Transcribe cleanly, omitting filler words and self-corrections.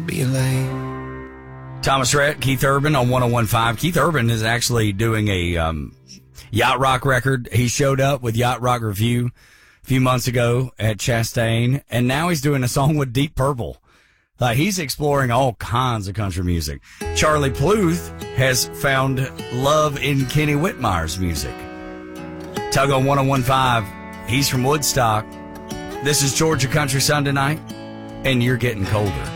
Be late. Thomas Rhett, Keith Urban on 101.5. Keith Urban is actually doing a yacht rock record. He showed up with Yacht Rock Review a few months ago at Chastain, and now he's doing a song with Deep Purple. He's exploring all kinds of country music. Charlie Pluth has found love in Kenny Whitmire's music. Tug on 101.5. He's from Woodstock. This is Georgia Country Sunday Night, and you're getting colder.